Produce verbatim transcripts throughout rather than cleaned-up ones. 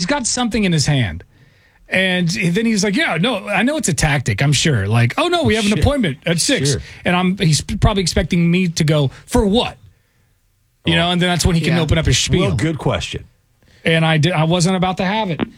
got something in his hand. And then he's like, yeah, no, I know it's a tactic, I'm sure. Like, oh, no, we have an Shit. appointment at six. Sure. And I'm he's probably expecting me to go, for what? You oh. know, and then that's when he can yeah. open up his spiel. Well, good question. And I, did, I wasn't about to have it.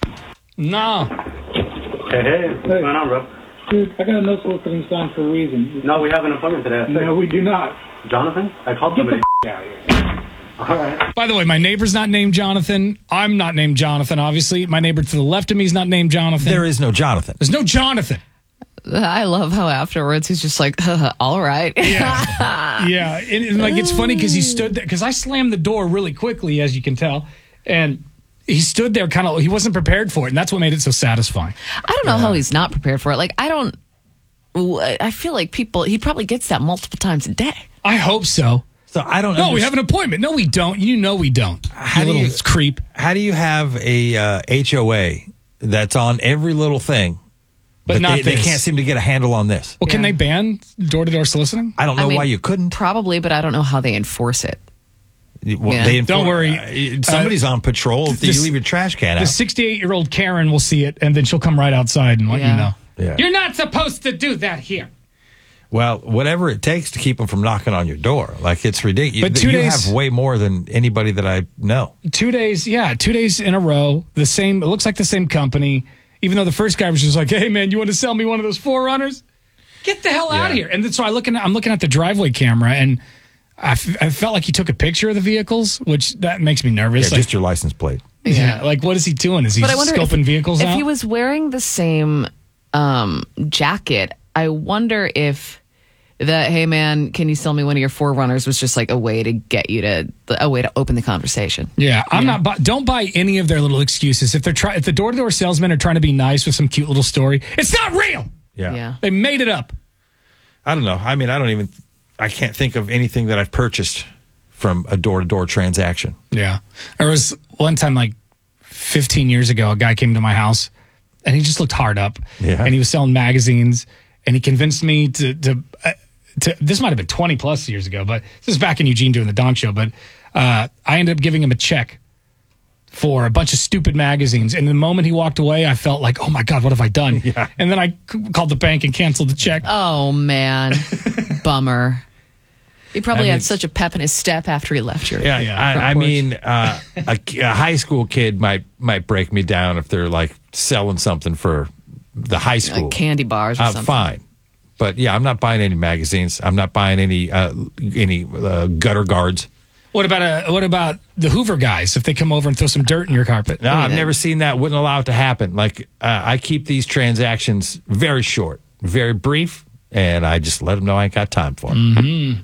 No. Hey, hey, what's hey. going on, bro? Dude, I got a no soliciting sign for a reason. No, we have an appointment today. No, we do not. Jonathan? I called Get somebody. The f- out of here. All right. By the way, my neighbor's not named Jonathan. I'm not named Jonathan, obviously. My neighbor to the left of me is not named Jonathan. There is no Jonathan. There's no Jonathan. I love how afterwards he's just like, all right. Yeah. yeah. And, and like, it's funny because he stood there, because I slammed the door really quickly, as you can tell. And he stood there kind of, he wasn't prepared for it. And that's what made it so satisfying. I don't know uh, how he's not prepared for it. Like, I don't, I feel like people, he probably gets that multiple times a day. I hope so. So I don't know. No, understand. We have an appointment. No, we don't. You know we don't. How you do little you, creep. How do you have a uh, H O A that's on every little thing, but, but not they, this. they can't seem to get a handle on this? Well, yeah. can they ban door-to-door soliciting? I don't know I mean, why you couldn't. Probably, but I don't know how they enforce it. Well, yeah. they enfor- Don't worry. Uh, somebody's uh, on patrol if this, you leave your trash can out. The sixty-eight-year-old Karen will see it, and then she'll come right outside and let yeah. you know. Yeah. You're not supposed to do that here. Well, whatever it takes to keep them from knocking on your door. Like, it's ridiculous. But two you days, have way more than anybody that I know. Two days, yeah, two days in a row. The same, it looks like the same company, even though the first guy was just like, hey, man, you want to sell me one of those four runners? Get the hell yeah. out of here. And then, so I looking, I'm looking at the driveway camera, and I, f- I felt like he took a picture of the vehicles, which that makes me nervous. Yeah, like, just your license plate. Yeah, like, what is he doing? Is he But I wonder scoping if, vehicles if out? he was wearing the same um, jacket, I wonder if that, hey man, can you sell me one of your four runners was just like a way to get you to, a way to open the conversation. Yeah, I'm yeah. not, bu- don't buy any of their little excuses. If they're try, if the door-to-door salesmen are trying to be nice with some cute little story, it's not real. Yeah. yeah. They made it up. I don't know. I mean, I don't even, I can't think of anything that I've purchased from a door-to-door transaction. Yeah. There was one time, like fifteen years ago, a guy came to my house and he just looked hard up. Yeah. And he was selling magazines, and he convinced me to, to, uh, to this might have been twenty plus years ago, but this is back in Eugene doing the Don Show. But uh, I ended up giving him a check for a bunch of stupid magazines. And the moment he walked away, I felt like, oh my God, what have I done? Yeah. And then I c- called the bank and canceled the check. Oh man, bummer. He probably I mean, had such a pep in his step after he left your Yeah, Yeah. I, I mean, uh, a, a high school kid might might break me down if they're like selling something for the high school. like candy bars or uh, something. Fine, but yeah, I'm not buying any magazines. I'm not buying any uh, any uh, gutter guards. What about a, what about the Hoover guys if they come over and throw some dirt in your carpet? No, I've never seen that. Wouldn't allow it to happen. Like uh, I keep these transactions very short, very brief, and I just let them know I ain't got time for them. Mm-hmm.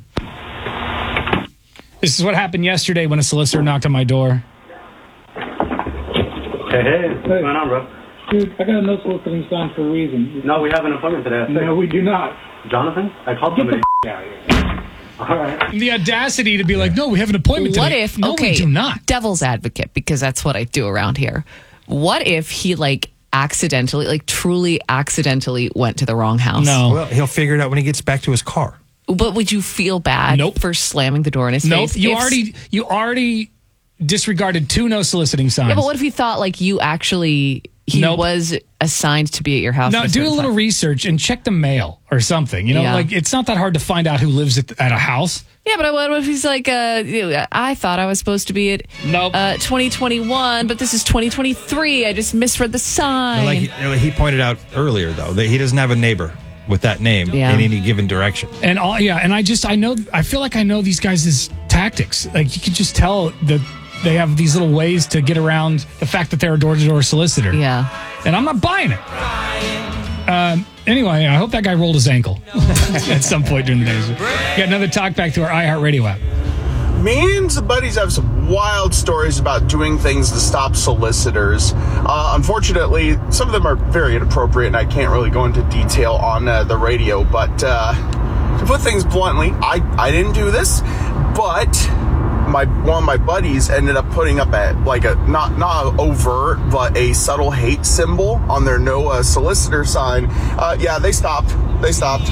This is what happened yesterday when a solicitor knocked on my door. Hey, hey, what's going on, bro? Dude, I got a no soliciting sign for a reason. No, we have an appointment today. No, we do not. Jonathan? I called Get somebody. the f- out of here. All right. The audacity to be like, no, we have an appointment What today. if, no, okay, we do not. devil's advocate, because that's what I do around here. What if he like accidentally, like truly accidentally went to the wrong house? No. Well, he'll figure it out when he gets back to his car. But would you feel bad Nope. for slamming the door in his Nope. face? You If- already you already disregarded two no soliciting signs. Yeah, but what if he thought like you actually, he Nope. was assigned to be at your house? Now, at do a certain little time? research and check the mail or something. You know, Yeah. like it's not that hard to find out who lives at, at a house. Yeah, but what if he's like, uh, I thought I was supposed to be at Nope. uh, twenty twenty-one, but this is twenty twenty-three. I just misread the sign. Like he, he pointed out earlier, though, that he doesn't have a neighbor with that name Yeah. in any given direction. And all, yeah, and I just, I know, I feel like I know these guys' tactics. Like, you can just tell that they have these little ways to get around the fact that they're a door-to-door solicitor. Yeah. And I'm not buying it. Um, anyway, I hope that guy rolled his ankle at some point during the day. So, got another talk back to our iHeartRadio app. Me and some buddies have some wild stories about doing things to stop solicitors. Uh, unfortunately, some of them are very inappropriate, and I can't really go into detail on uh, the radio. But uh, to put things bluntly, I, I didn't do this, but my one of my buddies ended up putting up a like a not not overt but a subtle hate symbol on their no uh, solicitor sign. Uh, yeah, they stopped. They stopped.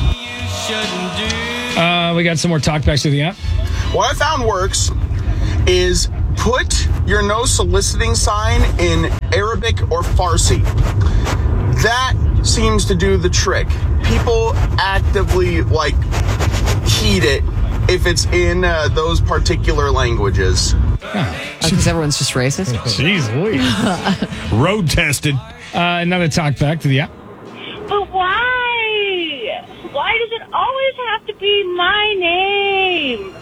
Uh, we got some more talkbacks to the app. What I found works is put your no soliciting sign in Arabic or Farsi. That seems to do the trick. People actively, like, heed it if it's in uh, those particular languages. Because everyone's just racist. Jeez, Louise. Road tested. Uh, another talk back to the app. But why? Why does it always have to be my name?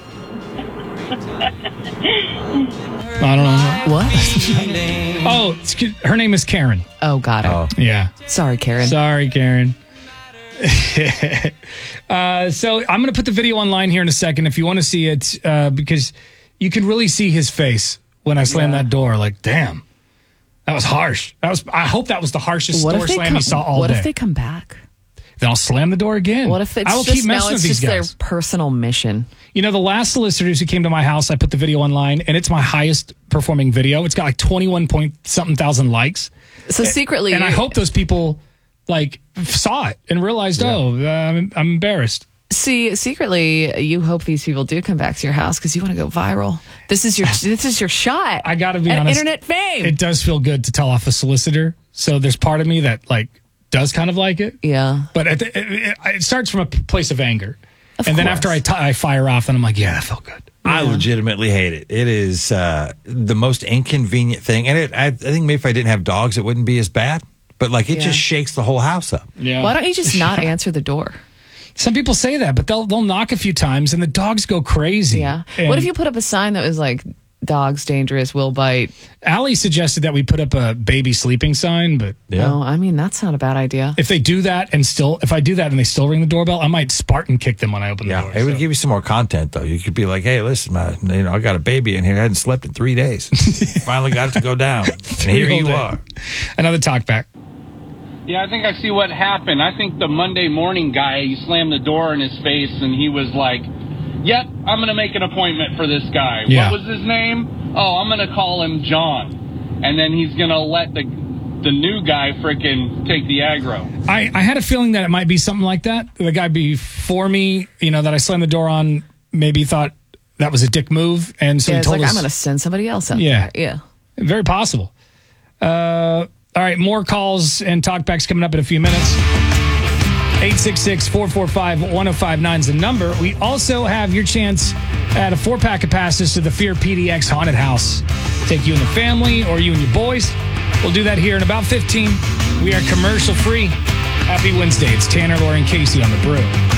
I don't know. What? Oh, excuse, her name is Karen. Oh, got it. Oh. Yeah. Sorry, Karen. Sorry, Karen. uh, so I'm going to put the video online here in a second if you want to see it, uh, because you can really see his face when I slammed Yeah. that door. Like, damn, that was harsh. That was. I hope that was the harshest What door if they slam come, he saw all What day. if they come back? Then I'll slam the door again. What if it's I will just keep now messing it's with these just guys. their personal mission? You know, the last solicitors who came to my house, I put the video online, and it's my highest performing video. It's got like twenty-one point something thousand likes. So secretly, And I hope those people like saw it and realized, oh, uh, I'm, I'm embarrassed. see secretly you hope these people do come back to your house because you want to go viral. This is your this is your shot. I got to be at honest. internet fame. It does feel good to tell off a solicitor. So there's part of me that like does kind of like it. yeah. But it, it, it, it starts from a p- place of anger. Of and then course. after I, t- I fire off, and I'm like, yeah, that felt good. I legitimately hate it. It is uh, the most inconvenient thing. And it, I, I think maybe if I didn't have dogs, it wouldn't be as bad. But like, it Yeah. just shakes the whole house up. Yeah. Why don't you just not answer the door? Some people say that, but they'll they'll knock a few times, and the dogs go crazy. Yeah. And What if you put up a sign that was like, "Dogs dangerous, will bite"? Allie suggested that we put up a baby sleeping sign, but No, I mean that's not a bad idea. if they do that and still, if I do that and they still ring the doorbell, I might Spartan kick them when I open Yeah, the door. it would so. give you some more content, though. You could be like, "Hey, listen, my, you know, I got a baby in here. I hadn't slept in three days. Finally got it to go down, and here Real you day. are." Another talk back. Yeah, I think I see what happened. I think the Monday morning guy, he slammed the door in his face, and he was like, yep, I'm going to make an appointment for this guy. Yeah. What was his name? Oh, I'm going to call him John. And then he's going to let the the new guy frickin' take the aggro. I, I had a feeling that it might be something like that. The guy before me, you know, that I slammed the door on, maybe thought that was a dick move. And so Yeah, he it's told like us. I'm going to send somebody else out. Yeah. there. Yeah. Very possible. Uh, all right, more calls and talkbacks coming up in a few minutes. eight six six, four four five, one oh five nine is the number. We also have your chance at a four-pack of passes to the Fear P D X Haunted House. Take you and the family or you and your boys. We'll do that here in about fifteen. We are commercial-free. Happy Wednesday. It's Tanner, Laura, and Casey on The Brew.